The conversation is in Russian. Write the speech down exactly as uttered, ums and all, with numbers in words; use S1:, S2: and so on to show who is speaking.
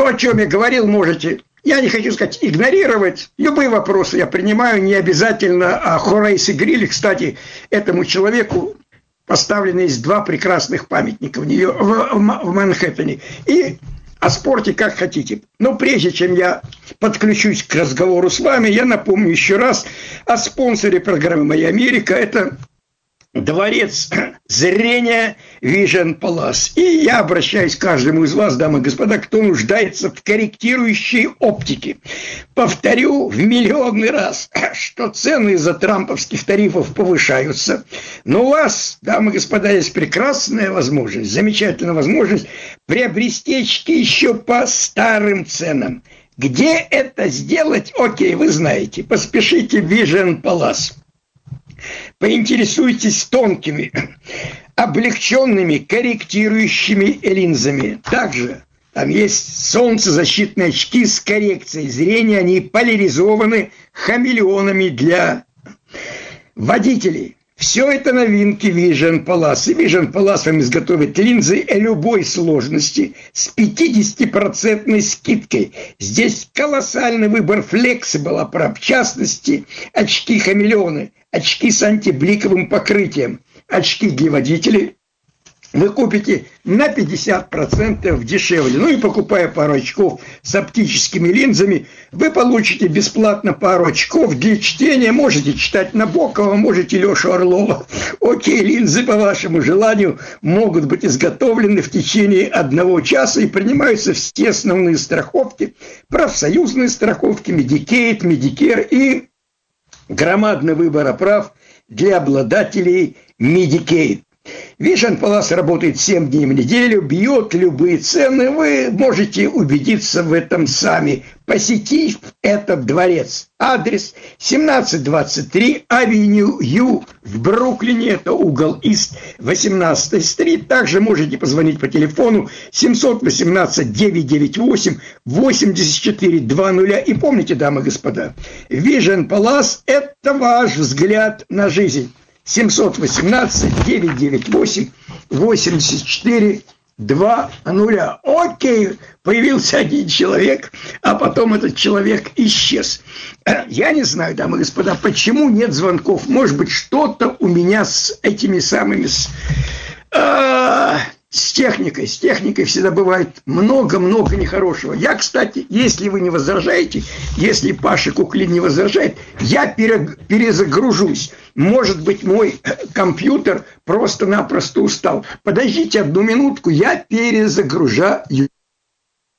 S1: То, о чем я говорил, можете, я не хочу сказать, игнорировать. Любые вопросы я принимаю, не обязательно о Хорейсе Грилле. Кстати, этому человеку поставлены есть два прекрасных памятника в, Нью- в, в, в Манхэттене. И о спорте как хотите. Но прежде чем я подключусь к разговору с вами, я напомню еще раз о спонсоре программы «Моя Америка». Это дворец зрения Vision Palace. И я обращаюсь к каждому из вас, дамы и господа, кто нуждается в корректирующей оптике. Повторю в миллионный раз, что цены из-за трамповских тарифов повышаются. Но у вас, дамы и господа, есть прекрасная возможность, замечательная возможность приобрести очки еще по старым ценам. Где это сделать? Окей, вы знаете. Поспешите в Vision Palace. Поинтересуйтесь тонкими, облегченными, корректирующими линзами. Также там есть солнцезащитные очки с коррекцией зрения. Они поляризованы хамелеонами для водителей. Все это новинки Vision Palace. И Vision Palace вам изготовит линзы любой сложности с пятидесятипроцентной скидкой. Здесь колоссальный выбор Flexible оправ, в частности, очки-хамелеоны, очки с антибликовым покрытием, очки для водителей. Вы купите на пятьдесят процентов дешевле. Ну и покупая пару очков с оптическими линзами, вы получите бесплатно пару очков для чтения. Можете читать Набокова, можете Лешу Орлова. Окей, линзы по вашему желанию могут быть изготовлены в течение одного часа и принимаются все основные страховки, профсоюзные страховки, Medicaid, Medicare и громадный выбор оправ для обладателей Medicaid. Vision Palace работает семь дней в неделю, бьет любые цены. Вы можете убедиться в этом сами, посетив этот дворец. Адрес семнадцать двадцать три Авеню Ю в Бруклине, это угол Ист, восемнадцатая стрит. Также можете позвонить по телефону семь один восемь девять девять восемь восемьдесят четыре двадцать. И помните, дамы и господа, Vision Palace – это ваш взгляд на жизнь. семь один восемь девять девять восемь восемьдесят четыре двадцать. Окей, появился один человек, а потом этот человек исчез. Я не знаю, дамы и господа, почему нет звонков. Может быть, что-то у меня с этими самыми... С, э, с техникой. С техникой всегда бывает много-много нехорошего. Я, кстати, если вы не возражаете, если Паша Куклин не возражает, я пере, перезагружусь. Может быть, мой компьютер просто-напросто устал. Подождите одну минутку, я перезагружаю.